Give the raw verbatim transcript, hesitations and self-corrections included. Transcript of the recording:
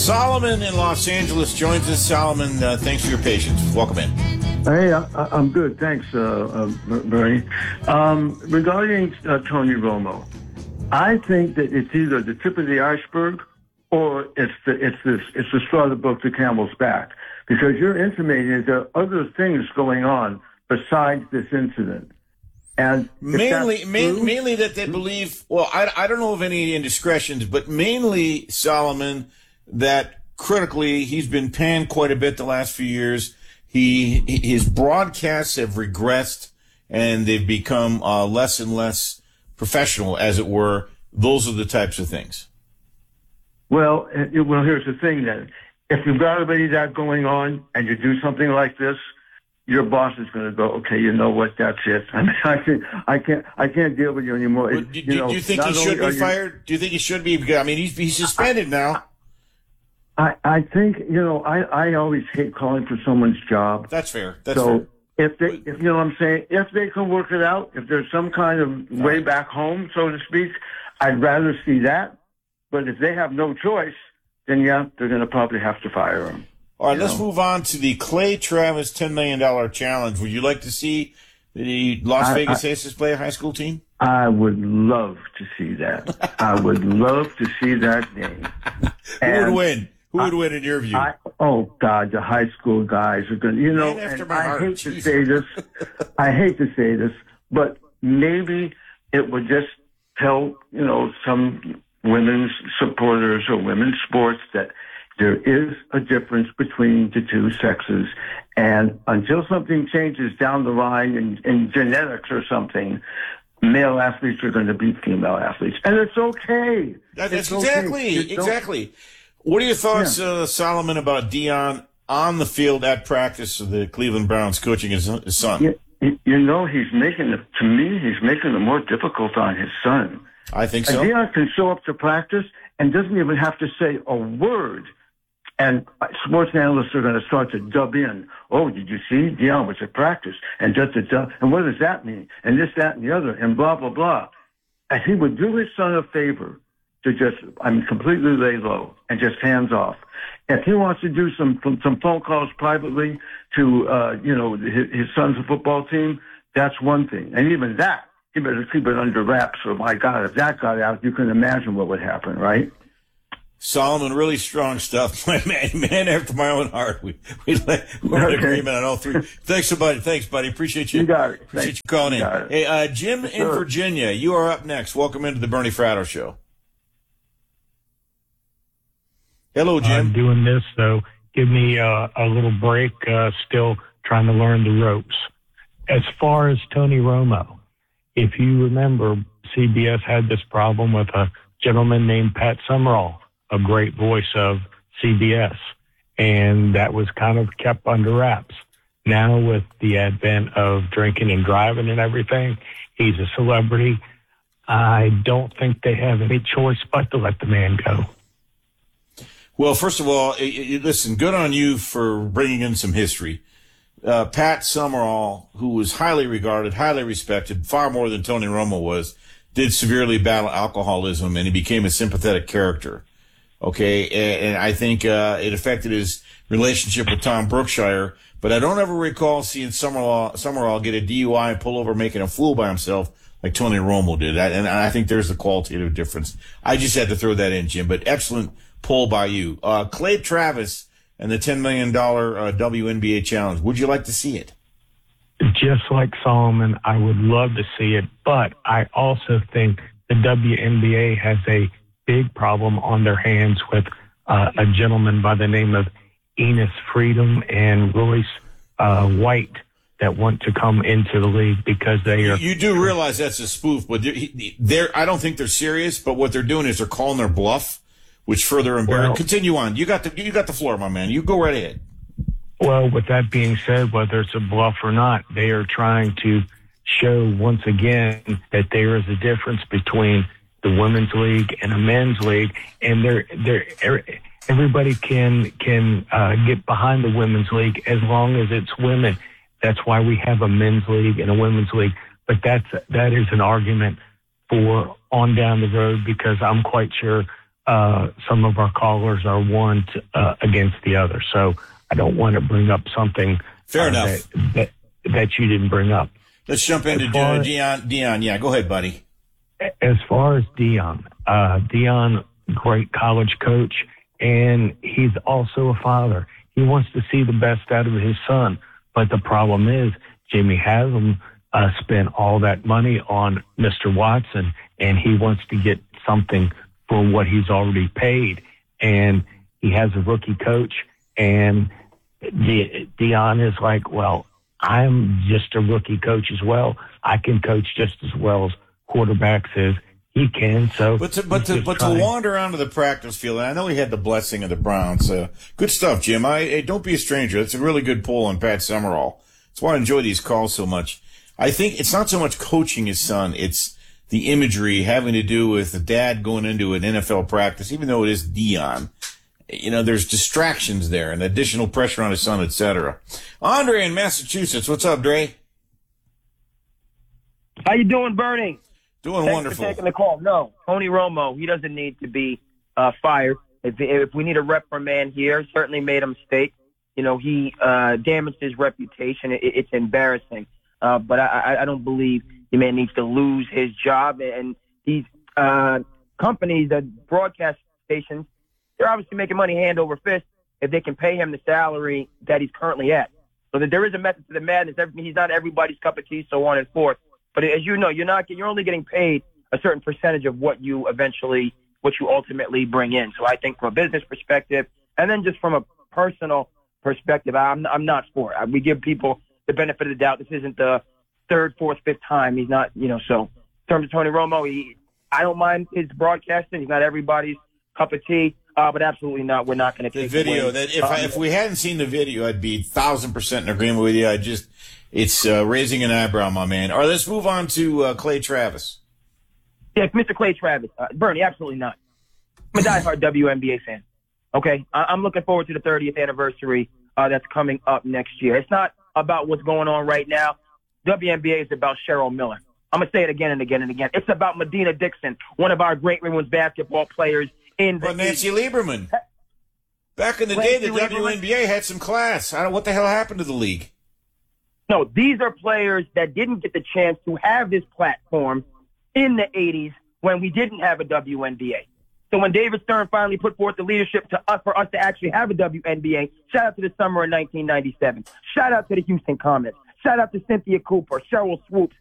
Solomon in Los Angeles joins us. Solomon, uh, thanks for your patience. Welcome in. Hey, I, I'm good. Thanks, uh, uh, Bernie. Um, regarding uh, Tony Romo, I think that it's either the tip of the iceberg or it's the it's the it's the straw that broke the camel's back, because you're intimating that there are other things going on besides this incident. And mainly, main, mainly that they believe. Well, I, I don't know of any indiscretions, but mainly, Solomon, that critically he's been panned quite a bit the last few years. He his broadcasts have regressed, and they've become uh, less and less professional, as it were. Those are the types of things. Well, well, here's the thing then. If you've got already that going on and you do something like this, your boss is going to go, okay, you know what, that's it. I mean, I can't, I can't, I can't deal with you anymore. Well, do, you do, know, do you think he should be fired? You, do you think he should be? I mean, he's, he's suspended now. I, I think, you know, I, I always hate calling for someone's job. That's fair. That's so fair. If they, if you know what I'm saying, if they can work it out, if there's some kind of way back home, so to speak, I'd rather see that. But if they have no choice, then yeah, they're going to probably have to fire him. All right, let's know? move on to the Clay Travis ten million dollars challenge. Would you like to see the Las I, Vegas I, Aces play a high school team? I would love to see that. I would love to see that game. Who would win? Who would I, win in your view? I, oh, God, the high school guys are going to, you know, and I heart. hate to say this. I hate to say this, but maybe it would just tell, you know, some women's supporters or women's sports that there is a difference between the two sexes. And until something changes down the line in, in genetics or something, male athletes are going to beat female athletes. And it's okay. That, it's that's exactly, okay. exactly. What are your thoughts, yeah. uh, Solomon, about Deion on the field at practice of the Cleveland Browns coaching his, his son? Yeah, you know, he's making it, to me, he's making it more difficult on his son. I think so. And Deion can show up to practice and doesn't even have to say a word. And sports analysts are going to start to dub in. Oh, did you see? Deion was at practice. And da, da, da. And what does that mean? And this, that, and the other. And blah, blah, blah. And he would do his son a favor to just, I mean, completely lay low and just hands off. If he wants to do some some phone calls privately to, uh, you know, his, his son's football team, that's one thing. And even that, he better keep it under wraps. So, my God, if that got out, you can imagine what would happen, right? Solomon, really strong stuff. Man, man after my own heart. We, we, we're in okay. agreement on all three. Thanks, buddy. Thanks, buddy. Appreciate you. You got it. Appreciate Thanks. you calling you in. Hey, uh, Jim sure. in Virginia, you are up next. Welcome into the Bernie Fratto Show. Hello, Jim. I'm doing this, so give me uh, a little break. Uh, still trying to learn the ropes. As far as Tony Romo, if you remember, C B S had this problem with a gentleman named Pat Summerall, a great voice of C B S, and that was kind of kept under wraps. Now with the advent of drinking and driving and everything, he's a celebrity. I don't think they have any choice but to let the man go. Well, first of all, listen, good on you for bringing in some history. Uh, Pat Summerall, who was highly regarded, highly respected, far more than Tony Romo was, did severely battle alcoholism, and he became a sympathetic character. Okay, and, and I think uh, it affected his relationship with Tom Brookshire, but I don't ever recall seeing Summerall, Summerall get a D U I and pull over making a fool by himself like Tony Romo did. I, and I think there's the qualitative difference. I just had to throw that in, Jim, but excellent poll by you. Uh, Clay Travis and the ten million dollars uh, W N B A challenge. Would you like to see it? Just like Solomon, I would love to see it, but I also think the W N B A has a big problem on their hands with uh, a gentleman by the name of Enos Freedom and Royce uh, White that want to come into the league because they are. You do realize that's a spoof, but they're, they're I don't think they're serious. But what they're doing is they're calling their bluff, which further embarrasses. Well, continue on. You got the you got the floor, my man. You go right ahead. Well, with that being said, whether it's a bluff or not, they are trying to show once again that there is a difference between the women's league and a men's league, and they're they're everybody can can uh, get behind the women's league as long as it's women. That's why we have a men's league and a women's league. But that's that is an argument for on down the road, because I'm quite sure uh, some of our callers are one to, uh, against the other. So I don't want to bring up something Fair uh, enough. That, that, that you didn't bring up. Let's jump into far, uh, Deion. Deion, yeah, go ahead, buddy. As far as Deion, uh, Deion, great college coach, and he's also a father. He wants to see the best out of his son. But the problem is Jimmy Haslam uh, spent all that money on Mister Watson, and he wants to get something for what he's already paid. And he has a rookie coach, and De- Deion is like, well, I'm just a rookie coach as well. I can coach just as well as quarterbacks as he can. So, but to but to but trying. to wander onto the practice field, and I know he had the blessing of the Browns. Uh, good stuff, Jim. I hey, don't be a stranger. That's a really good poll on Pat Summerall. That's why I enjoy these calls so much. I think it's not so much coaching his son; it's the imagery having to do with the dad going into an N F L practice, even though it is Deion. You know, there's distractions there and additional pressure on his son, et cetera. Andre in Massachusetts, what's up, Dre? How you doing, Bernie? Doing Thanks wonderful. For taking the call. No, Tony Romo, he doesn't need to be uh, fired. If, if we need a reprimand here, certainly made a mistake. You know, he uh, damaged his reputation. It, it's embarrassing. Uh, but I, I don't believe the man needs to lose his job. And these uh, companies, the broadcast stations, they're obviously making money hand over fist if they can pay him the salary that he's currently at. So that there is a method to the madness. He's not everybody's cup of tea, so on and forth. But as you know, you're not, you're only getting paid a certain percentage of what you eventually, what you ultimately bring in. So I think from a business perspective, and then just from a personal perspective, I'm, I'm not for it. We give people the benefit of the doubt. This isn't the third, fourth, fifth time. He's not, you know, so in terms of Tony Romo, he, I don't mind his broadcasting. He's not everybody's cup of tea. Uh, but absolutely not. We're not going to take the video. Away. That if um, I, if we hadn't seen the video, I'd be thousand percent in agreement with you. I just it's uh, raising an eyebrow, my man. All right, let's move on to uh, Clay Travis. Yeah, Mister Clay Travis, uh, Bernie, absolutely not. I'm a diehard W N B A fan. Okay, I- I'm looking forward to the thirtieth anniversary uh, that's coming up next year. It's not about what's going on right now. W N B A is about Cheryl Miller. I'm gonna say it again and again and again. It's about Medina Dixon, one of our great women's basketball players. In the well, Nancy Lieberman. Back in the Nancy day, the Lieberman. W N B A had some class. I don't. What the hell happened to the league? No, these are players that didn't get the chance to have this platform in the eighties when we didn't have a W N B A. So when David Stern finally put forth the leadership to us for us to actually have a W N B A, shout out to the summer of nineteen ninety-seven. Shout out to the Houston Comets. Shout out to Cynthia Cooper, Cheryl Swoops,